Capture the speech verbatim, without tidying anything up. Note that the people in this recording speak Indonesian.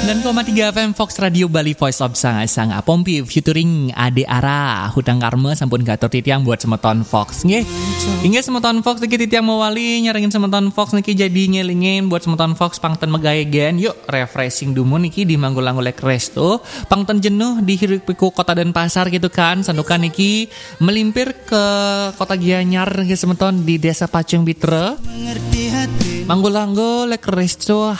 sembilan koma tiga F M Fox Radio Bali Voice of Sang Sang Pompi featuring Ade Ara Hutang Karma sampun gator titiang buat semeton Fox nggih. Hingga semeton Fox niki titiang mewali nyarengin semeton Fox niki jadi ngelingin buat semeton Fox pangten megaegen yuk refreshing dumo niki di Manggul-Anggulek Resto pangten jenuh di hiruk pikuk kota Denpasar gitu kan sandukan niki melimpir ke kota Gianyar nggih semeton di Desa Pacung Bitre Manggul-Anggulek Resto